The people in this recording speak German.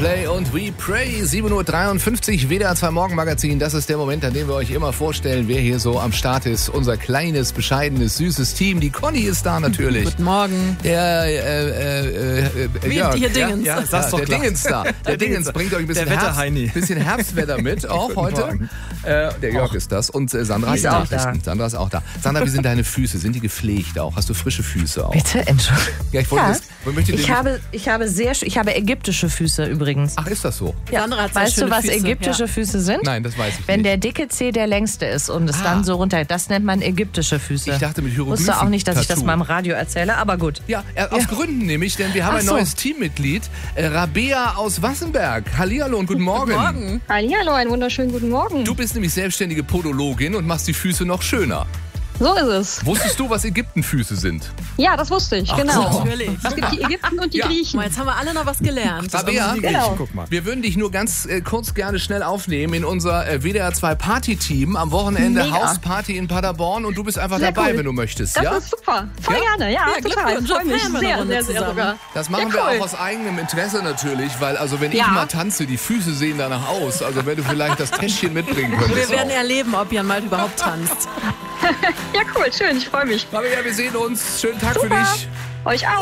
Coldplay und We Pray. 7:53 Uhr, WDR 2 Morgenmagazin. Das ist der Moment, an dem wir euch immer vorstellen, wer hier so am Start ist. Unser kleines, bescheidenes, süßes Team. Die Conny ist da natürlich. Guten Morgen. Der Jörg, hier Dingens. Ja, der Dingens da. Der Dingens bringt euch ein bisschen, bisschen Herbstwetter mit, auch heute. Der Jörg ist das. Und Sandra ist auch da. Sandra ist auch da. Sandra, wie sind deine Füße? Sind die gepflegt auch? Hast du frische Füße auch? Bitte, Entschuldigung. Ja, ich wollte ich habe ägyptische Füße übrigens. Ach, ist das so? Ja. Weißt du, was ägyptische Füße sind? Nein, das weiß ich Wenn nicht. der dicke Zeh der längste ist und es dann so runter, das nennt man ägyptische Füße. Ich dachte mit Hieroglyphen. Wusste auch nicht, dass ich das Tattoo. mal im Radio erzähle, aber gut. Ja, aus Gründen nämlich, denn wir haben ein neues Teammitglied, Rabea aus Wassenberg. Hallihallo und guten Morgen. Guten Morgen. Hallihallo, einen wunderschönen guten Morgen. Du bist nämlich selbstständige Podologin und machst die Füße noch schöner. So ist es. Wusstest du, was Ägyptenfüße sind? Ja, das wusste ich, genau. Natürlich. Es gibt die Ägypten und die Griechen. Jetzt haben wir alle noch was gelernt. Rabea, Genau. Guck mal. wir würden dich nur ganz kurz gerne schnell aufnehmen in unser WDR 2 Party-Team am Wochenende Mega. Hausparty in Paderborn und du bist einfach Sehr dabei, cool. wenn du möchtest. Das Ja? ist super. Voll Ja? gerne, ja, total. Glückwunsch, Freue mich feiern wir sehr, eine Runde sehr, sehr zusammen. sogar. Das machen Ja, wir cool. auch aus eigenem Interesse natürlich, weil also wenn ich Ja. mal tanze, die Füße sehen danach aus. Also wenn du vielleicht das Täschchen mitbringen könntest. Wir werden auch. erleben, ob Jan Malt überhaupt tanzt. Ja, cool, schön, ich freue mich. Rabea, wir sehen uns. Schönen Tag für Super. dich. Euch auch.